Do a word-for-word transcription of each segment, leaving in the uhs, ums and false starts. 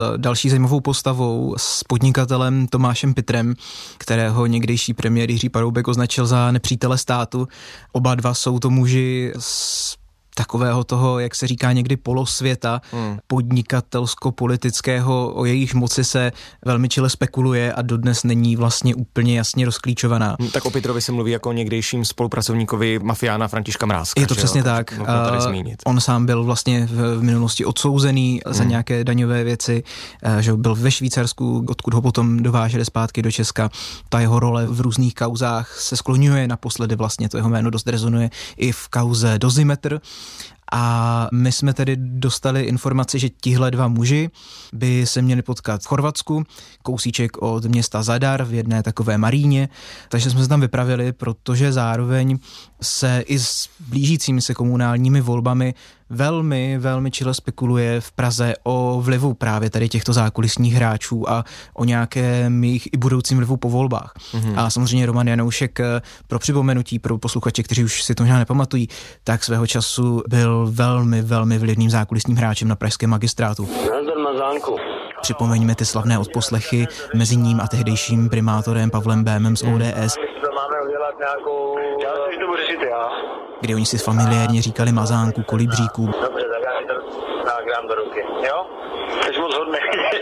Další zajímavou postavou s podnikatelem Tomášem Pitrem, kterého někdejší premiér Jiří Paroubek označil za nepřítele státu. Oba dva jsou to muži s takového toho, jak se říká někdy polosvěta, hmm. podnikatelsko-politického, o jejich moci se velmi čile spekuluje a dodnes není vlastně úplně jasně rozklíčovaná. Hmm, tak o Pitrovi se mluví jako o někdejším spolupracovníkovi mafiána Františka Mrázka. Je to přesně tak. On sám byl vlastně v, v minulosti odsouzený hmm. za nějaké daňové věci, že byl ve Švýcarsku, odkud ho potom dováželi zpátky do Česka. Ta jeho role v různých kauzách se skloňuje, naposledy vlastně to jeho jméno dost rezonuje i v kauze Dozimetr. A my jsme tedy dostali informaci, že tihle dva muži by se měli potkat v Chorvatsku, kousíček od města Zadar v jedné takové maríně, takže jsme se tam vypravili, protože zároveň se i s blížícími se komunálními volbami velmi, velmi čile spekuluje v Praze o vlivu právě tady těchto zákulisních hráčů a o nějakém jejich i budoucím vlivu po volbách. Mm-hmm. A samozřejmě Roman Janoušek, pro připomenutí pro posluchače, kteří už si to možná nepamatují, tak svého času byl velmi, velmi vlivným zákulisním hráčem na pražském magistrátu. Připomeňme ty slavné odposlechy mezi ním a tehdejším primátorem Pavlem Bémem z O D S, kdy oni si familiárně říkali Mazánku, Kolibříku. Dobře, tak já si to dám do ruky, jo? Jsi moc hodný.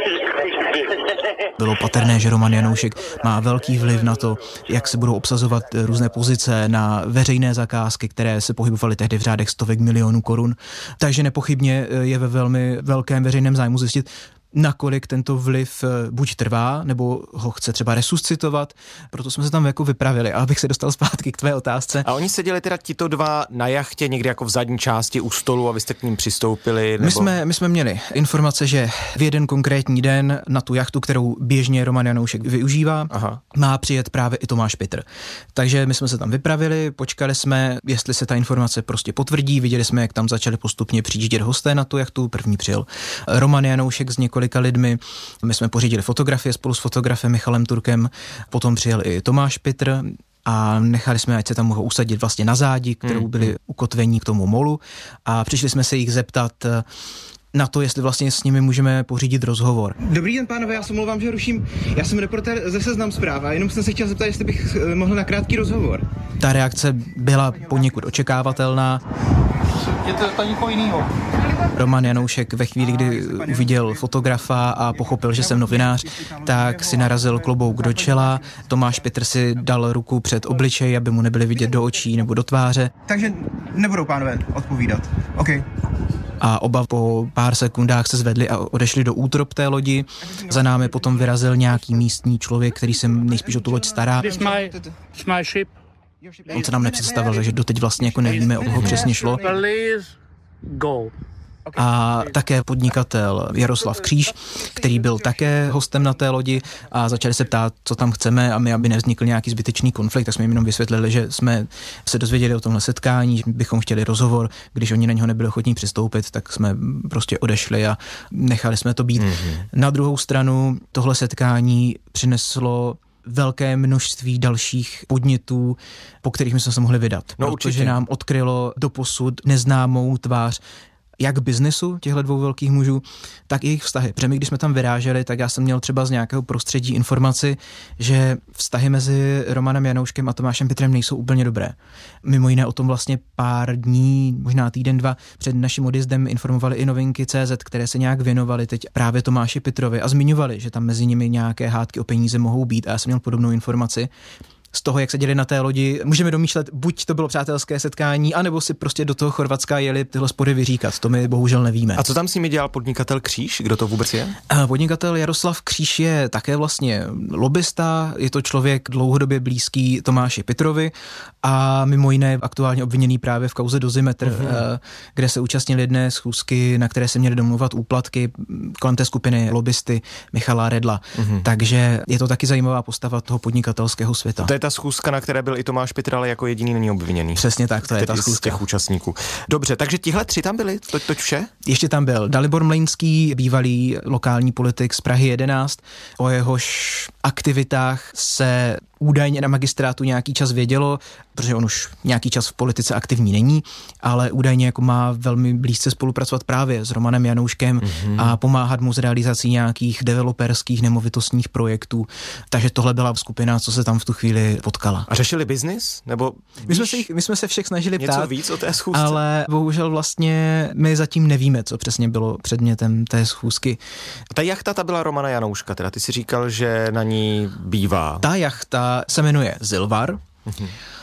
Bylo patrné, že Roman Janoušek má velký vliv na to, jak se budou obsazovat různé pozice na veřejné zakázky, které se pohybovaly tehdy v řádech stovek milionů korun. Takže nepochybně je ve velmi velkém veřejném zájmu zjistit, nakolik tento vliv buď trvá, nebo ho chce třeba resuscitovat. Proto jsme se tam jako vypravili. A abych se dostal zpátky k tvé otázce. A oni seděli teda tito dva na jachtě někdy jako v zadní části u stolu a vy jste k ním přistoupili? Nebo... My, jsme, my jsme měli informace, že v jeden konkrétní den na tu jachtu, kterou běžně Roman Janoušek využívá, Aha. má přijet právě i Tomáš Pitr. Takže my jsme se tam vypravili, počkali jsme, jestli se ta informace prostě potvrdí, viděli jsme, jak tam začali postupně přijíždět hosté na tu jachtu. První přijel Roman Janoušek z několika lidmi. My jsme pořídili fotografie spolu s fotografem Michalem Turkem, potom přijel i Tomáš Pitr a nechali jsme, ať se tam mohou usadit vlastně na zádi, kterou byli ukotvení k tomu molu a přišli jsme se jich zeptat na to, jestli vlastně s nimi můžeme pořídit rozhovor. Dobrý den, pánové, já se omlouvám, že ruším. Já jsem reportér ze Seznam Zpráv a jenom jsem se chtěl zeptat, jestli bych mohl na krátký rozhovor. Ta reakce byla poněkud očekávatelná. Je to, to někoho jinýho. Roman Janoušek ve chvíli, kdy uviděl fotografa a pochopil, že jsem novinář, tak si narazil klobouk do čela. Tomáš Pitr si dal ruku před obličej, aby mu nebyly vidět do očí nebo do tváře. Takže nebudou pánové odpovídat. OK. A oba po pár sekundách se zvedli a odešli do útrop té lodi. Za námi potom vyrazil nějaký místní člověk, který se nejspíš o tu loď stará. On se nám nepředstavil, takže doteď vlastně jako nevíme, o koho přesně šlo. A také podnikatel Jaroslav Kříž, který byl také hostem na té lodi a začali se ptát, co tam chceme a my, aby nevznikl nějaký zbytečný konflikt, tak jsme jim jenom vysvětlili, že jsme se dozvěděli o tomhle setkání, že bychom chtěli rozhovor, když oni na něho nebyli ochotní přistoupit, tak jsme prostě odešli a nechali jsme to být. Mm-hmm. Na druhou stranu tohle setkání přineslo velké množství dalších podnětů, po kterých my jsme se mohli vydat. No, protože určitě. nám odkrylo doposud neznámou tvář jak biznesu těchto dvou velkých mužů, tak i jejich vztahy. Protože my, když jsme tam vyráželi, tak já jsem měl třeba z nějakého prostředí informaci, že vztahy mezi Romanem Janouškem a Tomášem Pitrem nejsou úplně dobré. Mimo jiné o tom vlastně pár dní, možná týden, dva před naším odjezdem informovali i Novinky tečka cé zet, které se nějak věnovaly teď právě Tomáši Pitrovi a zmiňovali, že tam mezi nimi nějaké hádky o peníze mohou být a já jsem měl podobnou informaci. Z toho, jak se děli na té lodi, můžeme domýšlet, buď to bylo přátelské setkání, anebo si prostě do toho Chorvatska jeli tyhle spory vyříkat. To my bohužel nevíme. A co tam s nimi dělal podnikatel Kříž? Kdo to vůbec je? Podnikatel Jaroslav Kříž je také vlastně lobista, je to člověk dlouhodobě blízký Tomáši Pitrovi a mimo jiné aktuálně obviněný právě v kauze Dozimetr, uh-huh. kde se účastnil jedné schůzky, na které se měly domluvat úplatky kolem té skupiny lobbysty Michala Redla. Uh-huh. Takže je to taky zajímavá postava toho podnikatelského světa. To je ta schůzka, na které byl i Tomáš Pitr, ale jako jediný není obviněný. Přesně tak, to je ta schůzka. Z těch účastníků. Dobře, takže tihle tři tam byli? To, to vše? Ještě tam byl Dalibor Mlejnský, bývalý lokální politik z Prahy jedenáct. O jehož aktivitách se údajně na magistrátu nějaký čas vědělo, protože on už nějaký čas v politice aktivní není, ale údajně jako má velmi blízce spolupracovat právě s Romanem Janouškem mm-hmm. a pomáhat mu s realizací nějakých developerských nemovitostních projektů. Takže tohle byla skupina, co se tam v tu chvíli potkala. A řešili biznis? Nebo my jsme, se jich, my jsme se všech snažili ptát. Něco víc o té schůzce? Ale bohužel vlastně my zatím nevíme, co přesně bylo předmětem té schůzky. Ta jachta, ta byla Romana Janouška, teda ty si říkal, že na ní bývá. Ta jachta se jmenuje Zilvar. Mm-hmm.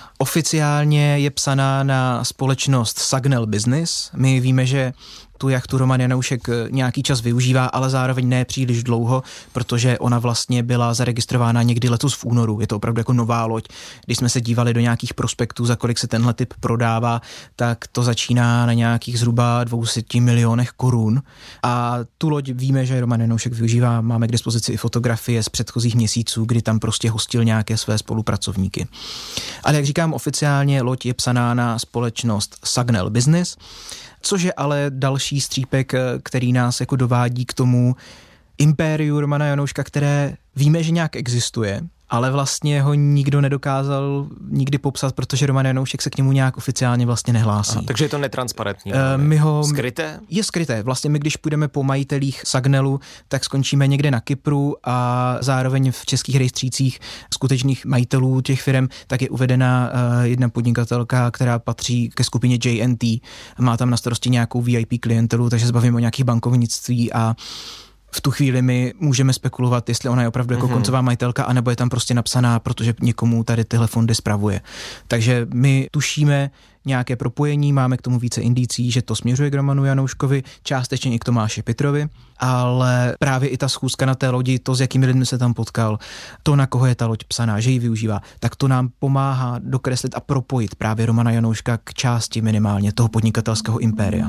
Oficiálně je psaná na společnost Sagnel Business. My víme, že tu jachtu Roman Janoušek nějaký čas využívá, ale zároveň ne příliš dlouho, protože ona vlastně byla zaregistrována někdy letos v únoru. Je to opravdu jako nová loď. Když jsme se dívali do nějakých prospektů, za kolik se tenhle typ prodává, tak to začíná na nějakých zhruba dvě stě milionech korun. A tu loď víme, že Roman Janoušek využívá. Máme k dispozici i fotografie z předchozích měsíců, kdy tam prostě hostil nějaké své spolupracovníky. Ale jak říkám, oficiálně loď je psaná na společnost Sagnel Business, což je ale další střípek, který nás jako dovádí k tomu impériu Romana Janouška, které víme, že nějak existuje, ale vlastně ho nikdo nedokázal nikdy popsat, protože Roman Janoušek se k němu nějak oficiálně vlastně nehlásí. Aha, takže je to netransparentní. Uh, my ho, skryté? Je skryté. Vlastně my, když půjdeme po majitelích Sagnelu, tak skončíme někde na Kypru a zároveň v českých rejstřících skutečných majitelů těch firm, tak je uvedena uh, jedna podnikatelka, která patří ke skupině J N T. Má tam na starosti nějakou V I P klientelu, takže se bavíme o nějakých bankovnictví a v tu chvíli my můžeme spekulovat, jestli ona je opravdu jako mm-hmm. koncová majitelka, anebo je tam prostě napsaná, protože někomu tady tyhle fondy spravuje. Takže my tušíme nějaké propojení, máme k tomu více indicí, že to směřuje k Romanu Janouškovi, částečně i k Tomáši Pitrovi, ale právě i ta schůzka na té lodi, to, s jakými lidmi se tam potkal, to, na koho je ta loď psaná, že ji využívá, tak to nám pomáhá dokreslit a propojit právě Romana Janouška k části minimálně toho podnikatelského impéria.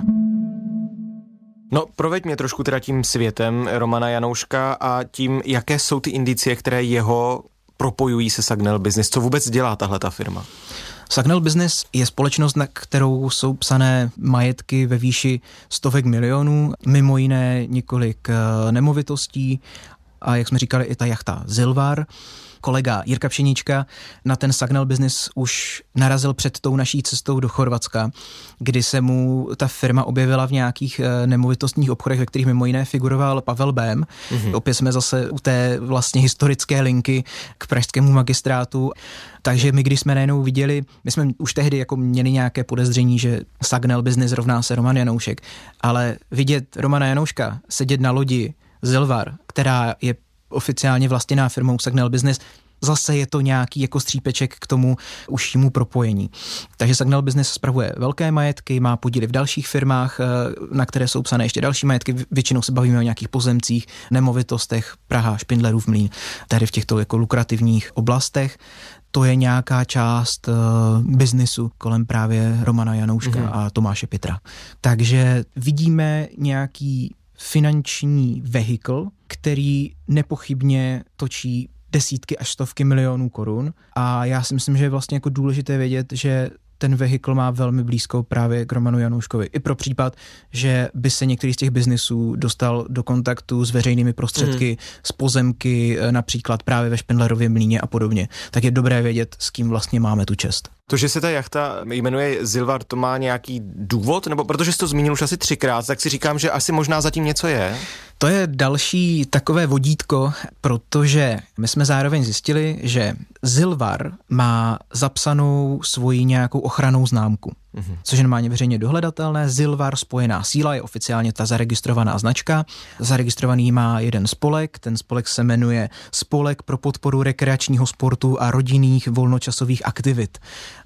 No, proveď mě trošku teda tím světem Romana Janouška a tím, jaké jsou ty indicie, které jeho propojují se Sagnel Business. Co vůbec dělá tahle ta firma? Sagnel Business je společnost, na kterou jsou psané majetky ve výši stovek milionů, mimo jiné několik nemovitostí a jak jsme říkali i ta jachta Zilvar. Kolega Jirka Pšeníčka na ten Sagnel Business už narazil před tou naší cestou do Chorvatska, kdy se mu ta firma objevila v nějakých nemovitostních obchodech, ve kterých mimo jiné figuroval Pavel Bém. Mm-hmm. Opět jsme zase u té vlastně historické linky k pražskému magistrátu. Takže my, když jsme najednou viděli, my jsme už tehdy jako měli nějaké podezření, že Sagnel Business rovná se Roman Janoušek, ale vidět Romana Janouška sedět na lodi Zilvar, která je oficiálně vlastněná firmou Sagnel Business, zase je to nějaký jako střípeček k tomu užšímu propojení. Takže Sagnel Business spravuje velké majetky, má podíly v dalších firmách, na které jsou psané ještě další majetky, většinou se bavíme o nějakých pozemcích, nemovitostech, Praha, Špindlerův Mlýn, tady v těchto jako lukrativních oblastech. To je nějaká část uh, biznisu kolem právě Romana Janouška mm-hmm. a Tomáše Pitra. Takže vidíme nějaký finanční vehikl, který nepochybně točí desítky až stovky milionů korun a já si myslím, že je vlastně jako důležité vědět, že ten vehikl má velmi blízko právě k Romanu Janouškovi. I pro případ, že by se některý z těch biznisů dostal do kontaktu s veřejnými prostředky, mm. s pozemky, například právě ve Špindlerově Mlýně a podobně. Tak je dobré vědět, s kým vlastně máme tu čest. To, že se ta jachta jmenuje Zilvar, to má nějaký důvod? Nebo protože jsi to zmínil už asi třikrát, tak si říkám, že asi možná zatím něco je. To je další takové vodítko, protože my jsme zároveň zjistili, že Zilvar má zapsanou svoji nějakou ochrannou známku, mm-hmm. což je normálně veřejně dohledatelné. Zilvar spojená síla je oficiálně ta zaregistrovaná značka. Zaregistrovaný má jeden spolek, ten spolek se jmenuje Spolek pro podporu rekreačního sportu a rodinných volnočasových aktivit.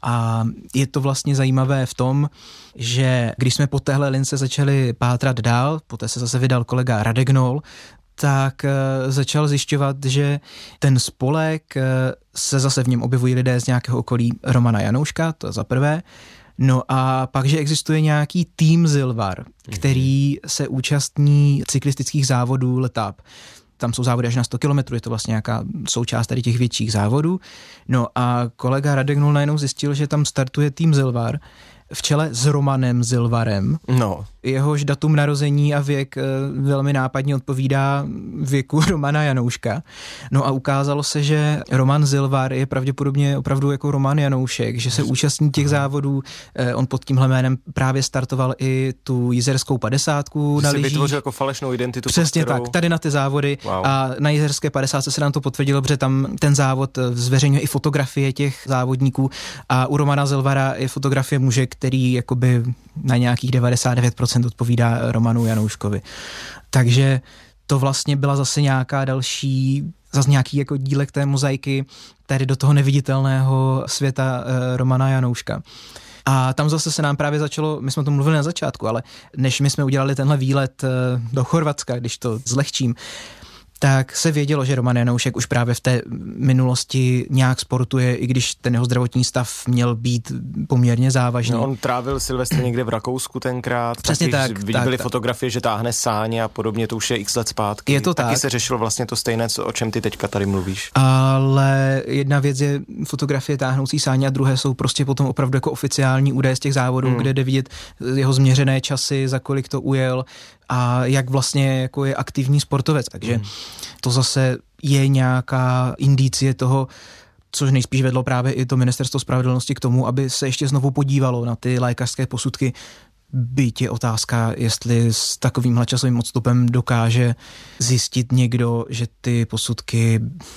A je to vlastně zajímavé v tom, že když jsme po téhle lince začali pátrat dál, poté se zase vydal kolega Radek Gnol, tak uh, začal zjišťovat, že ten spolek, uh, se zase v něm objevují lidé z nějakého okolí Romana Janouška, to za prvé. No a pak, že existuje nějaký tým Zilvar, který se účastní cyklistických závodů Letap. Tam jsou závody až na sto kilometrů, je to vlastně nějaká součást tady těch větších závodů. No a kolega Radek Gnol najednou zjistil, že tam startuje tým Zilvar v čele s Romanem Zilvarem. No. Jehož datum narození a věk velmi nápadně odpovídá věku Romana Janouška. No a ukázalo se, že Roman Zilvar je pravděpodobně opravdu jako Roman Janoušek, že se účastní těch závodů. On pod tímhle jménem právě startoval i tu jizerskou padesátku že na si lyžích. vytvořil jako falešnou identitu. Přesně kterou... tak, tady na ty závody. Wow. A na jizerské padesátce se nám to potvrdilo, protože tam ten závod zveřejňuje i fotografie těch závodníků a u Romana Zilvara je fotografie muže, který jakoby na nějakých devadesát devět procent odpovídá Romanu Janouškovi. Takže to vlastně byla zase nějaká další, zase nějaký jako dílek té mozaiky tady do toho neviditelného světa e, Romana Janouška. A tam zase se nám právě začalo, my jsme to mluvili na začátku, ale než my jsme udělali tenhle výlet e, do Chorvatska, když to zlehčím, tak se vědělo, že Roman Janoušek už právě v té minulosti nějak sportuje, i když ten jeho zdravotní stav měl být poměrně závažný. No, on trávil Silvestr někde v Rakousku tenkrát. Přesně taky, tak. Byly tak, fotografie, že táhne sáně a podobně, to už je x let zpátky. Je to taky tak. se řešilo vlastně to stejné, co, o čem ty teďka tady mluvíš. Ale jedna věc je fotografie táhnoucí sáně a druhé jsou prostě potom opravdu jako oficiální údaje z těch závodů, hmm. kde jde vidět jeho změřené časy, za kolik to ujel a jak vlastně jako je aktivní sportovec. Takže hmm. to zase je nějaká indicie toho, což nejspíš vedlo právě i to ministerstvo spravedlnosti k tomu, aby se ještě znovu podívalo na ty lékařské posudky. Byť je otázka, jestli s takovýmhle časovým odstupem dokáže zjistit někdo, že ty posudky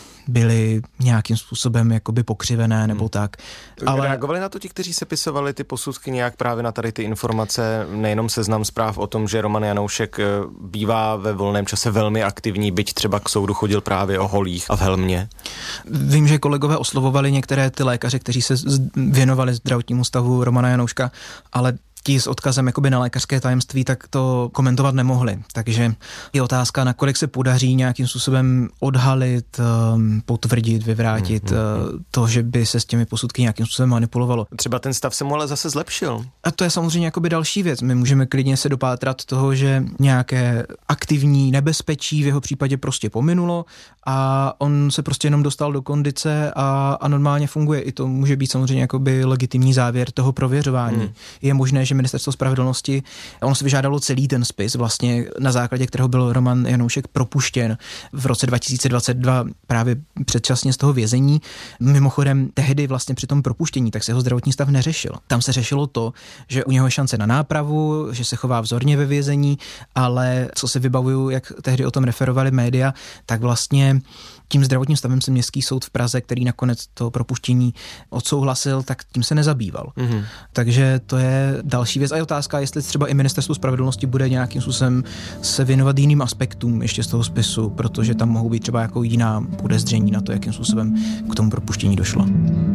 byly nějakým způsobem jakoby pokřivené nebo hmm. tak. Ale reagovali na to ti, kteří sepisovali ty posudky nějak právě na tady ty informace, nejenom Seznam Zpráv o tom, že Roman Janoušek bývá ve volném čase velmi aktivní, byť třeba k soudu chodil právě o holích a v helmě? Vím, že kolegové oslovovali některé ty lékaře, kteří se věnovali zdravotnímu stavu Romana Janouška, ale ti s odkazem jakoby na lékařské tajemství, tak to komentovat nemohli. Takže je otázka, nakolik se podaří nějakým způsobem odhalit, potvrdit, vyvrátit hmm, hmm. to, že by se s těmi posudky nějakým způsobem manipulovalo. Třeba ten stav se mu ale zase zlepšil. A to je samozřejmě jakoby další věc. My můžeme klidně se dopátrat toho, že nějaké aktivní nebezpečí v jeho případě prostě pominulo a on se prostě jenom dostal do kondice a, a normálně funguje. I to může být samozřejmě jakoby legitimní závěr toho prověřování. Hmm. Je možné, že ministerstvo spravedlnosti, ono si vyžádalo celý ten spis, vlastně na základě kterého byl Roman Janoušek propuštěn v roce dva tisíce dvacet dva právě předčasně z toho vězení. Mimochodem tehdy vlastně při tom propuštění, tak se jeho zdravotní stav neřešil. Tam se řešilo to, že u něho je šance na nápravu, že se chová vzorně ve vězení, ale co si vybavuju, jak tehdy o tom referovali média, tak vlastně tím zdravotním stavem se Městský soud v Praze, který nakonec to propuštění odsouhlasil, tak tím se nezabýval. Mm-hmm. Takže to je další věc a je otázka, jestli třeba i ministerstvo spravedlnosti bude nějakým způsobem se věnovat jiným aspektům ještě z toho spisu, protože tam mohou být třeba jako jiná podezření na to, jakým způsobem k tomu propuštění došlo.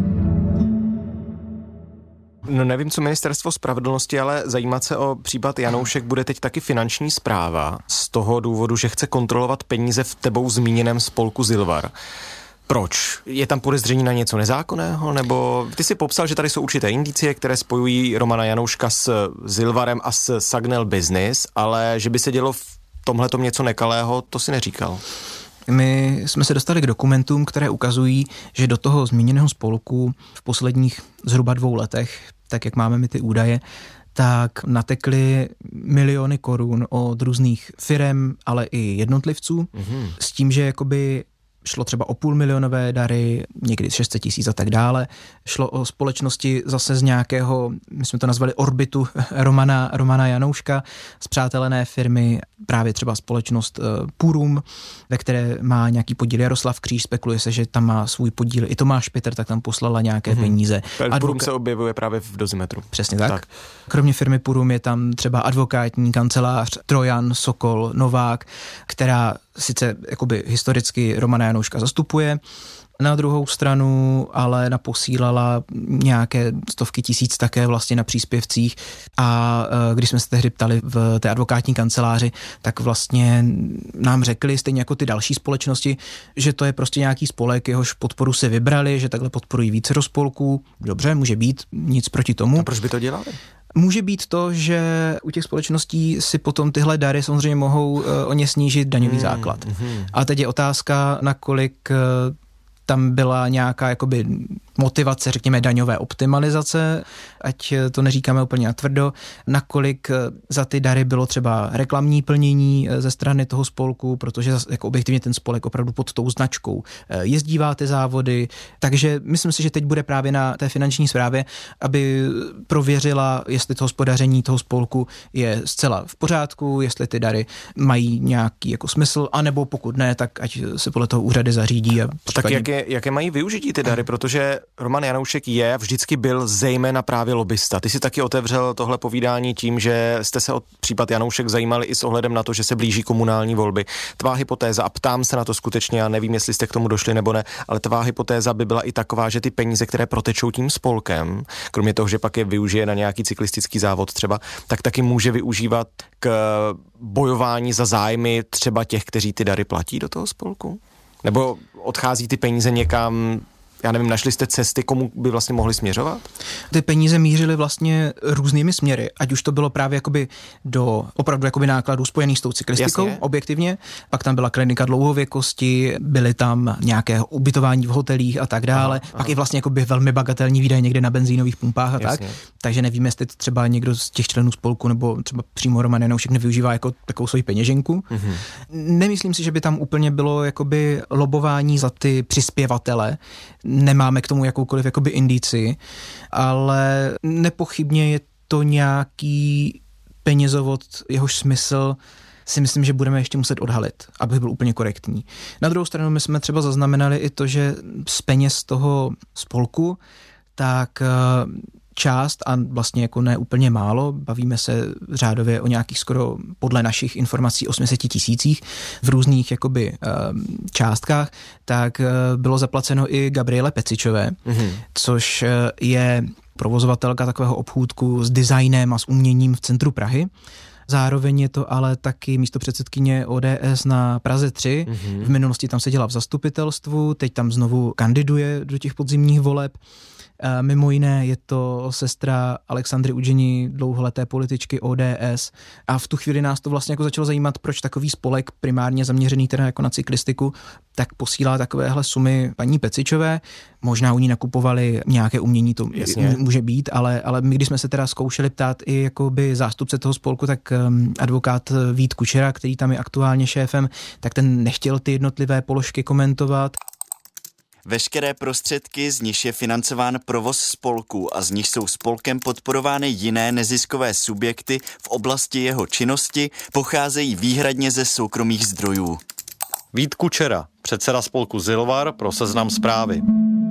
No nevím, co ministerstvo spravedlnosti, ale zajímat se o případ Janoušek bude teď taky finanční správa z toho důvodu, že chce kontrolovat peníze v tebou zmíněném spolku Zilvar. Proč? Je tam podezření na něco nezákonného? Nebo ty si popsal, že tady jsou určité indicie, které spojují Romana Janouška s Zilvarem a s Sagnel Business, ale že by se dělo v tomhletom něco nekalého, to si neříkal. My jsme se dostali k dokumentům, které ukazují, že do toho zmíněného spolku v posledních zhruba dvou letech, tak jak máme my ty údaje, tak natekly miliony korun od různých firem, ale i jednotlivců, mm-hmm. s tím, že jakoby šlo třeba o půl milionové dary, někdy šest set tisíc a tak dále. Šlo o společnosti zase z nějakého, my jsme to nazvali orbitu Romana, Romana Janouška, spřátelené firmy, právě třeba společnost uh, Purum, ve které má nějaký podíl Jaroslav Kříž, spekuluje se, že tam má svůj podíl i Tomáš Pitr, tak tam poslala nějaké mm-hmm. peníze. Advoka- Purum se objevuje právě v Dozimetru. Přesně tak. tak. Kromě firmy Purum je tam třeba advokátní kancelář Trojan, Sokol, Novák, která sice jakoby historicky Romana Janouška zastupuje, na druhou stranu ale naposílala nějaké stovky tisíc také vlastně na příspěvcích a když jsme se tehdy ptali v té advokátní kanceláři, tak vlastně nám řekli, stejně jako ty další společnosti, že to je prostě nějaký spolek, jehož podporu si vybrali, že takhle podporují více spolků. Dobře, může být, nic proti tomu. A proč by to dělali? Může být to, že u těch společností si potom tyhle dary samozřejmě mohou uh, o ně snížit daňový mm, základ. Mm. A teď je otázka, nakolik uh, tam byla nějaká jakoby motivace, řekněme, daňové optimalizace, ať to neříkáme úplně natvrdo, nakolik za ty dary bylo třeba reklamní plnění ze strany toho spolku, protože jako objektivně ten spolek opravdu pod tou značkou jezdívá ty závody, takže myslím si, že teď bude právě na té finanční správě, aby prověřila, jestli to hospodaření toho spolku je zcela v pořádku, jestli ty dary mají nějaký jako smysl, anebo pokud ne, tak ať se podle toho úřady zařídí. A případně... Tak jaké, jaké mají využití ty dary, protože Roman Janoušek je, vždycky byl zejména právě lobista. Ty si taky otevřel tohle povídání tím, že jste se o případ Janoušek zajímali i s ohledem na to, že se blíží komunální volby. Tvá hypotéza, a ptám se na to skutečně, já nevím, jestli jste k tomu došli nebo ne, ale tvá hypotéza by byla i taková, že ty peníze, které protečou tím spolkem, kromě toho, že pak je využije na nějaký cyklistický závod třeba, tak taky může využívat k bojování za zájmy třeba těch, kteří ty dary platí do toho spolku? Nebo odchází ty peníze někam, já nevím, našli jste cesty, komu by vlastně mohli směřovat? Ty peníze mířily vlastně různými směry, ať už to bylo právě jakoby do opravdu jakoby nákladů spojených s tou cyklistikou, jasně, objektivně, pak tam byla klinika dlouhověkosti, byly tam nějaké ubytování v hotelích a tak dále, aha, pak aha. i vlastně jakoby velmi bagatelní výdaje někde na benzínových pumpách a jasně. tak, takže nevím, jestli to třeba někdo z těch členů spolku nebo třeba přímo Roman Janoušek nevyužívá jako takovou svoji peněženku. Mhm. Nemyslím si, že by tam úplně bylo jakoby lobování za ty přispěvatele. Nemáme k tomu jakoukoliv jakoby indici, ale nepochybně je to nějaký penězovod, jehož smysl si myslím, že budeme ještě muset odhalit, abych byl úplně korektní. Na druhou stranu my jsme třeba zaznamenali i to, že z peněz toho spolku, tak část, a vlastně jako ne úplně málo, bavíme se řádově o nějakých skoro podle našich informací osm set tisících v různých jakoby částkách, tak bylo zaplaceno i Gabriele Pecičové, mm-hmm. což je provozovatelka takového obchůdku s designem a s uměním v centru Prahy. Zároveň je to ale taky místopředsedkyně O D S na Praze tři. Mm-hmm. V minulosti tam seděla v zastupitelstvu, teď tam znovu kandiduje do těch podzimních voleb. Mimo jiné je to sestra Alexandry Udženi, dlouholeté političky O D S, a v tu chvíli nás to vlastně jako začalo zajímat, proč takový spolek primárně zaměřený teda jako na cyklistiku, tak posílá takovéhle sumy paní Pecičové. Možná u ní nakupovali nějaké umění, to jasně. může být, ale, ale my, když jsme se teda zkoušeli ptát i jakoby zástupce toho spolku, tak um, advokát Vít Kučera, který tam je aktuálně šéfem, tak ten nechtěl ty jednotlivé položky komentovat. Veškeré prostředky, z nichž je financován provoz spolku a z nich jsou spolkem podporovány jiné neziskové subjekty v oblasti jeho činnosti, pocházejí výhradně ze soukromých zdrojů. Vít Kučera, předseda spolku Zilvar, pro Seznam Zprávy.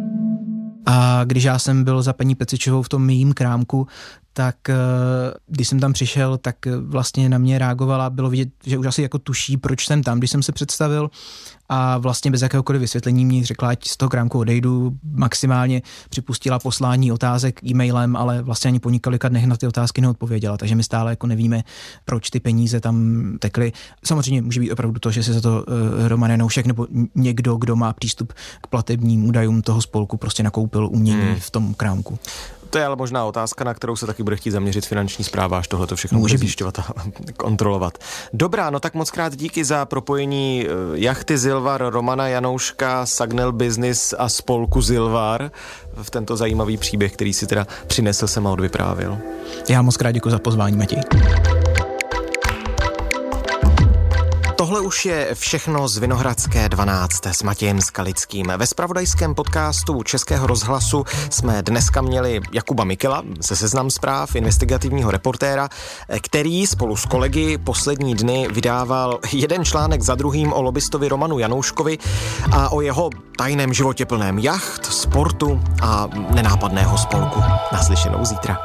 A když já jsem byl za paní Pecičovou v tom mým krámku, tak když jsem tam přišel, tak vlastně na mě reagovala, bylo vidět, že už asi jako tuší, proč jsem tam, když jsem se představil, a vlastně bez jakéhokoliv vysvětlení mi řekla, ať z toho krámku odejdu, maximálně připustila poslání otázek e-mailem, ale vlastně ani po několika dnech na ty otázky neodpověděla, takže my stále jako nevíme, proč ty peníze tam tekly. Samozřejmě může být opravdu to, že se za to uh, Roman Janoušek nebo někdo, kdo má přístup k platebním údajům toho spolku, prostě nakoupil umění hmm. v tom krámku. To je ale možná otázka, na kterou se taky bude chtít zaměřit finanční správa, až tohle to všechno může zjišťovat a kontrolovat. Dobrá, no tak moc krát díky za propojení jachty Zilvar, Romana Janouška, Sagnel Business a spolku Zilvar v tento zajímavý příběh, který si teda přinesl sem a odvyprávil. Já moc krát děkuji za pozvání, Matěj. Tohle už je všechno z Vinohradské dvanáct s Matějem Skalickým. Ve zpravodajském podcastu Českého rozhlasu jsme dneska měli Jakuba Mikela ze Seznam Zpráv, investigativního reportéra, který spolu s kolegy poslední dny vydával jeden článek za druhým o lobistovi Romanu Janouškovi a o jeho tajném životě plném jacht, sportu a nenápadného spolku. Naslyšenou zítra.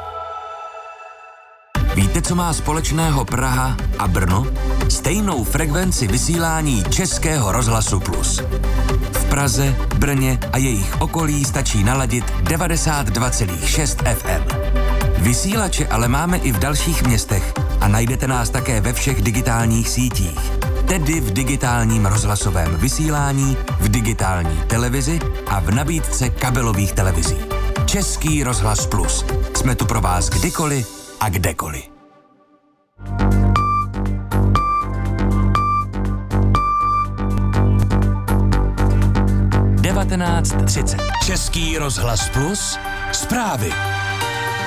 Víte, co má společného Praha a Brno? Stejnou frekvenci vysílání Českého rozhlasu Plus. V Praze, Brně a jejich okolí stačí naladit devadesát dva celá šest F M. Vysílače ale máme i v dalších městech a najdete nás také ve všech digitálních sítích. Tedy v digitálním rozhlasovém vysílání, v digitální televizi a v nabídce kabelových televizí. Český rozhlas Plus. Jsme tu pro vás kdykoliv a kdekoliv. devatenáct třicet. Český rozhlas Plus, zprávy.